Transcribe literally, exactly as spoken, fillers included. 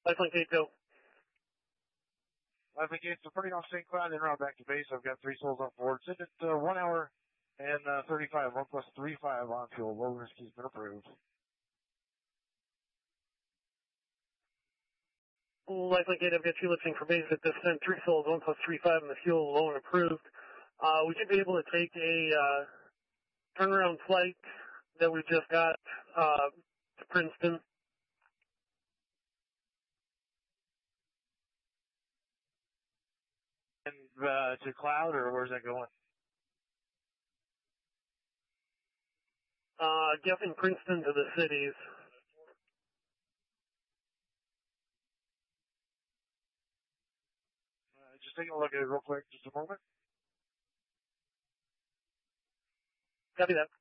Lifelink eight, go. Lifelink eight, so pretty off Saint Cloud and route back to base. I've got three souls on board. Send it uh, one hour and uh, thirty-five, one plus three five on fuel. Low risk has been approved. Lifelink eight, I've got you listening for base at descent. Three souls, one plus three five, and the fuel low and approved. Uh, we should be able to take a uh, turnaround flight that we just got uh, to Princeton. And uh, to Cloud, or where's that going? Uh, guessing Princeton to the cities. Uh, just taking a look at it real quick, just a moment. Copy that.